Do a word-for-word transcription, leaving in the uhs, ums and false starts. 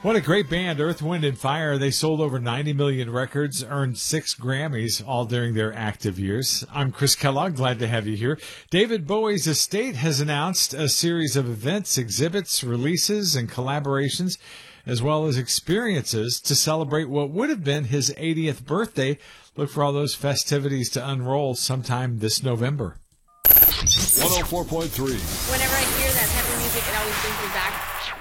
What a great band, Earth, Wind and Fire. They sold over ninety million records, earned six Grammys, all during their active years. I'm Chris Kellogg, glad to have you here. David Bowie's estate has announced a series of events, exhibits, releases, and collaborations, as well as experiences to celebrate what would have been his eightieth birthday. Look for all those festivities to unroll sometime this November. one oh four point three. Whenever I hear that type of music, it always brings me back